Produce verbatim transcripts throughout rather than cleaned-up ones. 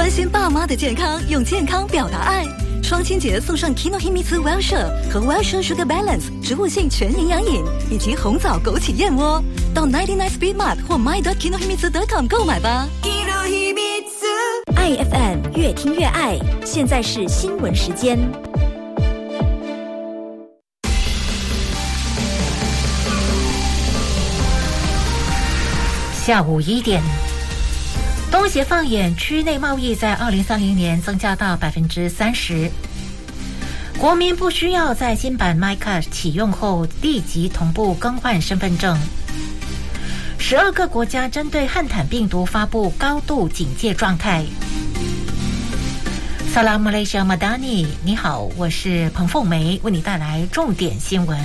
关心爸妈的健康，用健康表达爱。双亲节送上 Kinohimitsu Welshire 和 Welshire Sugar Balance 植物性全营养饮，以及红枣枸杞燕窝。到 九十九 Speed Mart 或 my dot kinohimitsu dot com 购买吧。 爱 F M 越听越爱，现在是新闻时间。 下午一点，东协放眼区内贸易在二零三零年增加到百分之三十。国民不需要在新版 MyCard 启用后立即同步更换身份证。十二个国家针对汉坦病毒发布高度警戒状态。Salam Malaysia Madani， 你好，我是彭凤梅，为你带来重点新闻。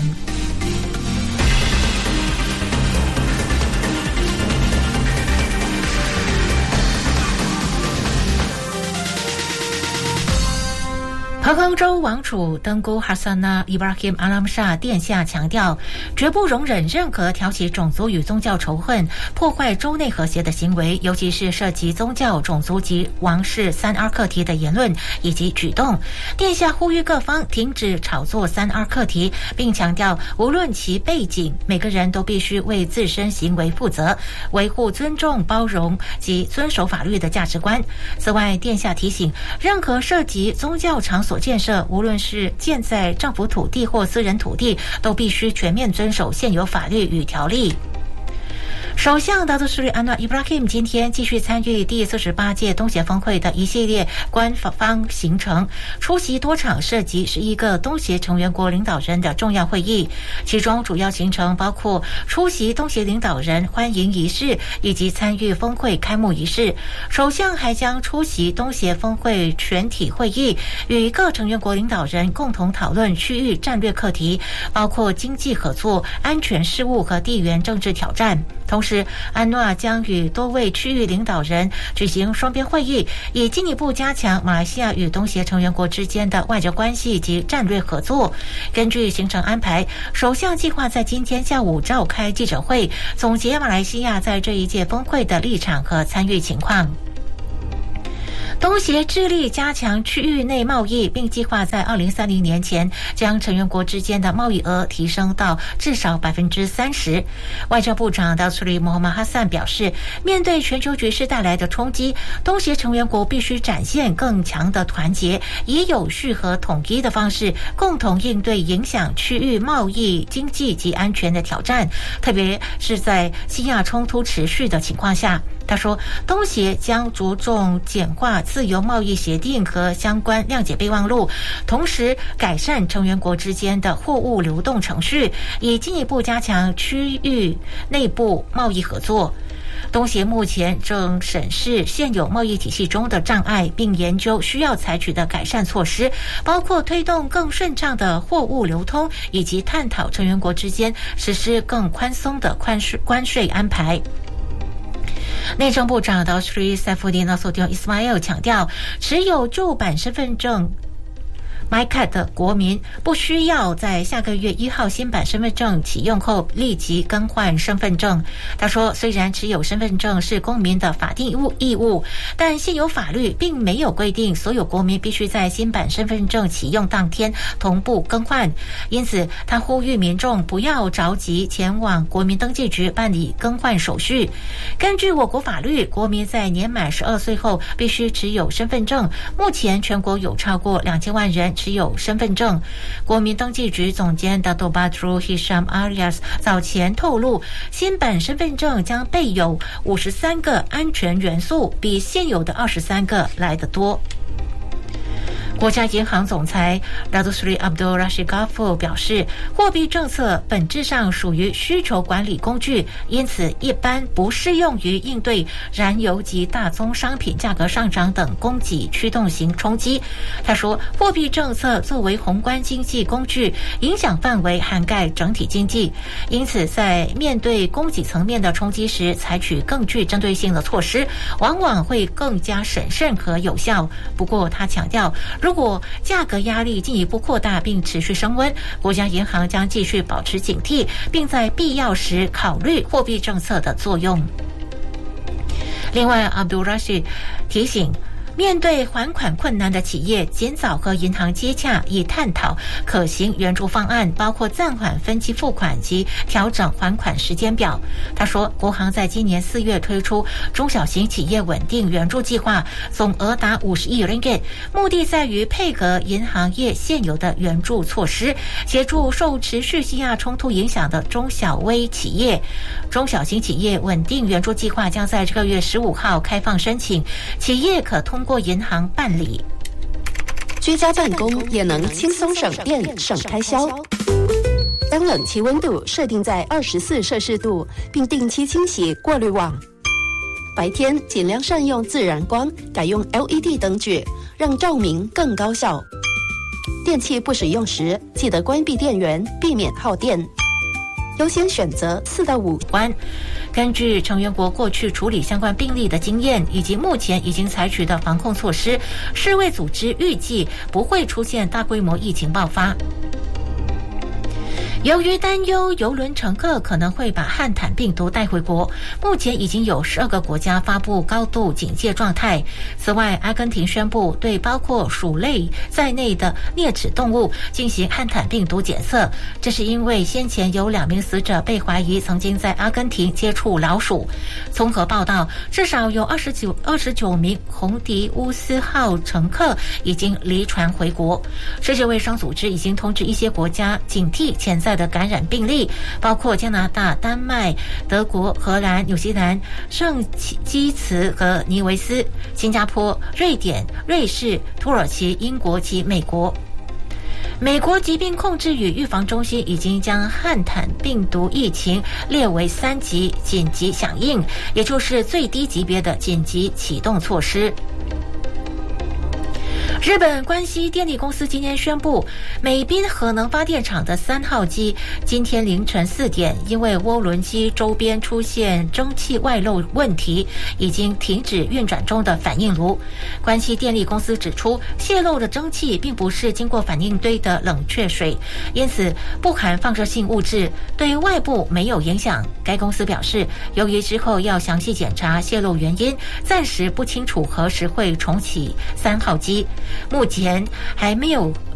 彭亨州王储登姑哈萨纳伊布拉希姆阿拉姆沙殿下强调，绝不容忍任何挑起种族与宗教仇恨、破坏州内和谐的行为，尤其是涉及宗教、种族及王室三 R 课题的言论以及举动。殿下呼吁各方停止炒作三 R 课题，并强调，无论其背景，每个人都必须为自身行为负责，维护尊重、包容及遵守法律的价值观。此外，殿下提醒，任何涉及宗教场所建设，无论是建在政府土地或私人土地，都必须全面遵守现有法律与条例。首相达杜斯里安瓦伊布拉希姆今天继续参与第四十八届东协峰会的一系列官方行程，出席多场涉及十一个东协成员国领导人的重要会议，其中主要行程包括出席东协领导人欢迎仪式以及参与峰会开幕仪式。首相还将出席东协峰会全体会议，与各成员国领导人共同讨论区域战略课题，包括经济合作、安全事务和地缘政治挑战。同时，安诺将与多位区域领导人举行双边会议，以进一步加强马来西亚与东协成员国之间的外交关系及战略合作。根据行程安排，首相计划在今天下午召开记者会，总结马来西亚在这一届峰会的立场和参与情况。东协致力加强区域内贸易，并计划在二零三零年前将成员国之间的贸易额提升到至少百分之三十。外交部长达苏里摩哈哈散表示，面对全球局势带来的冲击，东协成员国必须展现更强的团结，以有序和统一的方式，共同应对影响区域贸易、经济及安全的挑战，特别是在西亚冲突持续的情况下。他说，东协将着重简化自由贸易协定和相关谅解备忘录，同时改善成员国之间的货物流动程序，以进一步加强区域内部贸易合作。东协目前正审视现有贸易体系中的障碍，并研究需要采取的改善措施，包括推动更顺畅的货物流通，以及探讨成员国之间实施更宽松的关税关税安排。内政部长达斯里塞夫迪纳索丁伊斯马尔强调，持有旧版身份证MyCard 的国民不需要在下个月一号新版身份证启用后立即更换身份证。他说，虽然持有身份证是公民的法定义务，但现有法律并没有规定所有国民必须在新版身份证启用当天同步更换。因此，他呼吁民众不要着急前往国民登记局办理更换手续。根据我国法律，国民在年满十二岁后必须持有身份证。目前全国有超过两千万人持有身份证。国民登记局总监达多巴图 Hisham Arias 早前透露，新版身份证将备有五十三个安全元素，比现有的二十三个来得多。国家银行总裁达杜斯里阿卜杜拉希高夫表示，货币政策本质上属于需求管理工具，因此一般不适用于应对燃油及大宗商品价格上涨等供给驱动型冲击。他说，货币政策作为宏观经济工具，影响范围涵盖整体经济，因此在面对供给层面的冲击时，采取更具针对性的措施，往往会更加审慎和有效。不过他强调，如果价格压力进一步扩大并持续升温，国家银行将继续保持警惕，并在必要时考虑货币政策的作用。另外，阿卜杜拉希提醒， 面对还款困难的企业，尽早和银行接洽，以探讨可行援助方案，包括暂缓分期付款及调整还款时间表。他说，国行在今年四月推出中小型企业稳定援助计划，总额达五十亿 ringgit， 目的在于配合银行业现有的援助措施，协助受持续西亚冲突影响的中小微企业。中小型企业稳定援助计划将在这个月十五号开放申请，企业可通过银行办理。 居家办公也能轻松省电省开销。将冷气温度设定在二十四摄氏度，并定期清洗过滤网。白天尽量善用自然光，改用 L E D 灯具，让照明更高效。电器不使用时，记得关闭电源，避免耗电。优先选择四到五关。根据成员国过去处理相关病例的经验，以及目前已经采取的防控措施，世卫组织预计不会出现大规模疫情爆发。由于担忧邮轮乘客可能会把汉坦病毒带回国，目前已经有十二个国家发布高度警戒状态。此外，阿根廷宣布对包括鼠类在内的啮齿动物进行汉坦病毒检测，这是因为先前有两名死者被怀疑曾经在阿根廷接触老鼠。综合报道，至少有二十九二十九名红迪乌斯号乘客已经离船回国。世界卫生组织已经通知一些国家警惕潜在的感染病例，包括加拿大、丹麦、德国、荷兰、纽西兰、圣基茨和尼维斯、新加坡、瑞典、瑞士、土耳其、英国及美国。美国疾病控制与预防中心已经将汉坦病毒疫情列为三级紧急响应，也就是最低级别的紧急启动措施。日本关西电力公司今天宣布，美滨核能发电厂的三号机今天凌晨四点，因为涡轮机周边出现蒸汽外漏问题，已经停止运转中的反应炉。关西电力公司指出，泄漏的蒸汽并不是经过反应堆的冷却水，因此不含放射性物质，对外部没有影响。该公司表示，由于之后要详细检查泄漏原因，暂时不清楚何时会重启三号机。目前还没有